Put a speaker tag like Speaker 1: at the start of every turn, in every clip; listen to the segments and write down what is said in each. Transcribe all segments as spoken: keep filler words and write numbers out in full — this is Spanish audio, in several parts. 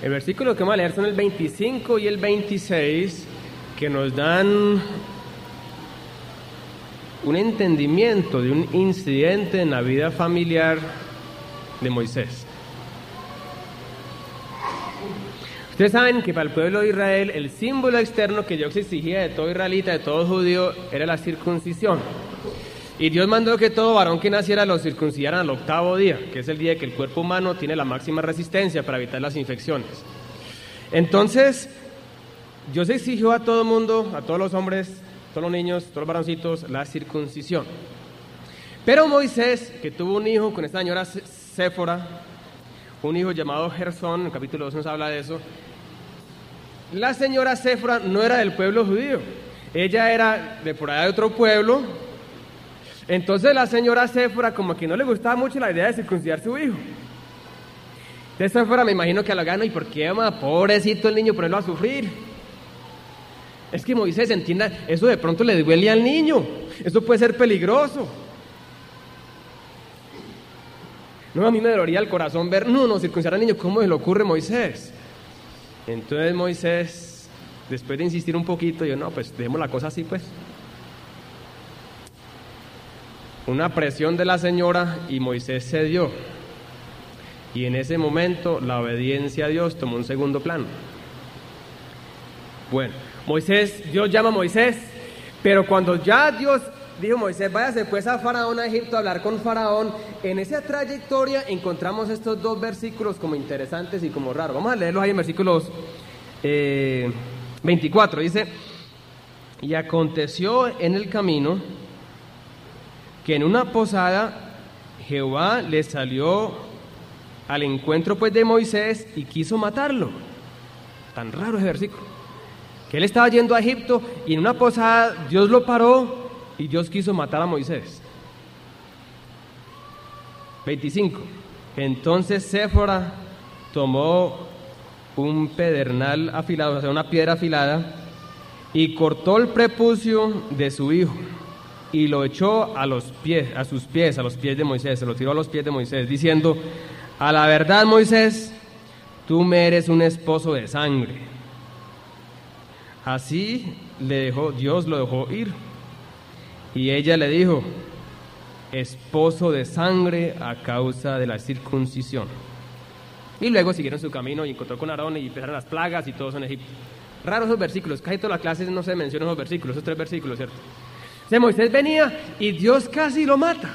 Speaker 1: El versículo que vamos a leer son el veinticinco y el veintiséis, que nos dan un entendimiento de un incidente en la vida familiar de Moisés. Ustedes saben que para el pueblo de Israel el símbolo externo que Dios exigía de todo israelita, de todo judío, era la circuncisión. Y Dios mandó que todo varón que naciera lo circuncidaran al octavo día, que es el día que el cuerpo humano tiene la máxima resistencia para evitar las infecciones. Entonces, Dios exigió a todo el mundo, a todos los hombres, todos los niños, todos los varoncitos, la circuncisión. Pero Moisés, que tuvo un hijo con esta señora Séfora, un hijo llamado Gersón, en el capítulo dos nos habla de eso. La señora Séfora no era del pueblo judío, ella era de por allá de otro pueblo. Entonces la señora Séfora como que no le gustaba mucho la idea de circuncidar a su hijo. Entonces Séfora me imagino que a lo gano, ¿y por qué, ma? Pobrecito el niño, ponerlo a sufrir? Es que Moisés, entienda, eso de pronto le duele al niño, eso puede ser peligroso. No, a mí me dolería el corazón ver, no, no, circuncidar al niño, ¿cómo se le ocurre a Moisés? Entonces Moisés, después de insistir un poquito, yo, no, pues dejemos la cosa así, pues. Una presión de la señora y Moisés cedió. Y en ese momento la obediencia a Dios tomó un segundo plano. Bueno, Moisés, Dios llama a Moisés, pero cuando ya Dios dijo, Moisés, váyase pues a Faraón, a Egipto, a hablar con Faraón, en esa trayectoria encontramos estos dos versículos como interesantes y como raros. Vamos a leerlos ahí en versículos eh, veinticuatro. Dice, y aconteció en el camino que en una posada Jehová le salió al encuentro pues de Moisés y quiso matarlo. Tan raro ese versículo. Que él estaba yendo a Egipto y en una posada Dios lo paró y Dios quiso matar a Moisés. veinticinco. Entonces Séfora tomó un pedernal afilado, o sea, una piedra afilada, y cortó el prepucio de su hijo y lo echó a los pies, a sus pies, a los pies de Moisés, se lo tiró a los pies de Moisés, diciendo, a la verdad, Moisés, tú me eres un esposo de sangre. Así le dejó, Dios lo dejó ir. Y ella le dijo, esposo de sangre a causa de la circuncisión. Y luego siguieron su camino y encontró con Aarón y empezaron las plagas y todos en Egipto. Raros esos versículos, casi toda la clase no se mencionan esos versículos, esos tres versículos, ¿cierto? O sea, Moisés venía y Dios casi lo mata.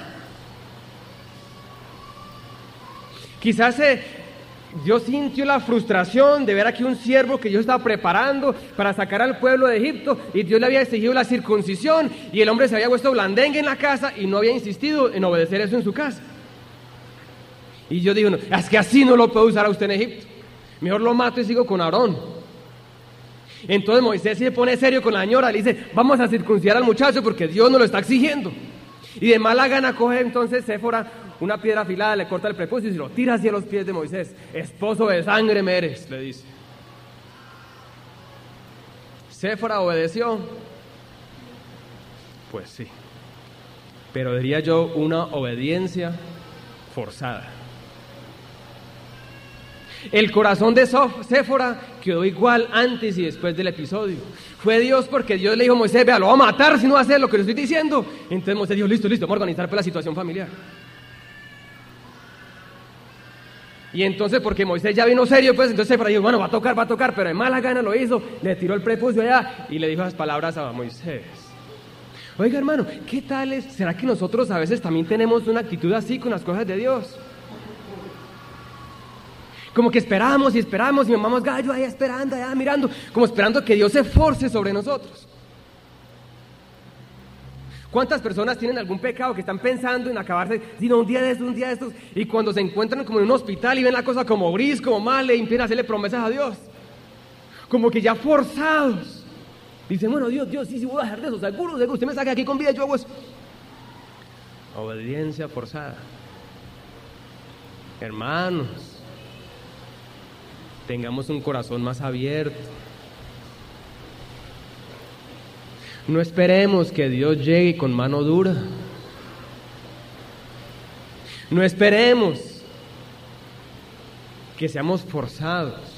Speaker 1: Quizás eh, Dios sintió la frustración de ver aquí un siervo que Dios estaba preparando para sacar al pueblo de Egipto y Dios le había exigido la circuncisión y el hombre se había puesto blandengue en la casa y no había insistido en obedecer eso en su casa. Y yo digo, no, es que así no lo puedo usar a usted en Egipto, mejor lo mato y sigo con Aarón. Entonces Moisés se pone serio con la señora, le dice, vamos a circuncidar al muchacho porque Dios nos lo está exigiendo. Y de mala gana coge entonces Séfora una piedra afilada, le corta el prepucio y se lo tira hacia los pies de Moisés. Esposo de sangre me eres, le dice. ¿Séfora obedeció? Pues sí. Pero diría yo una obediencia forzada. El corazón de Séfora quedó igual antes y después del episodio. Fue Dios porque Dios le dijo a Moisés, vea, lo va a matar si no hace lo que le estoy diciendo. Entonces Moisés dijo, listo, listo, vamos a organizar pues la situación familiar. Y entonces, porque Moisés ya vino serio, pues entonces Séfora dijo, bueno, va a tocar, va a tocar, pero de mala gana lo hizo, le tiró el prepucio allá y le dijo las palabras a Moisés. Oiga, hermano, ¿qué tal es? ¿Será que nosotros a veces también tenemos una actitud así con las cosas de Dios? Como que esperamos y esperamos y mamamos gallo allá esperando, allá mirando, como esperando que Dios se force sobre nosotros. ¿Cuántas personas tienen algún pecado que están pensando en acabarse, sino un día de estos, un día de estos, y cuando se encuentran como en un hospital y ven la cosa como gris, como mal, le impiden hacerle promesas a Dios? Como que ya forzados. Dicen, bueno, Dios, Dios, sí, sí voy a dejar de eso, seguro, seguro, usted me saca aquí con vida, yo hago eso. Obediencia forzada. Hermanos, tengamos un corazón más abierto. No esperemos que Dios llegue con mano dura. No esperemos que seamos forzados.